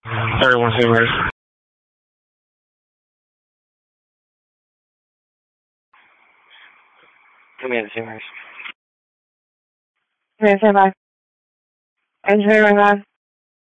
31 Simmers. Give me the Simmers. Come here, say bye. And say bye bye.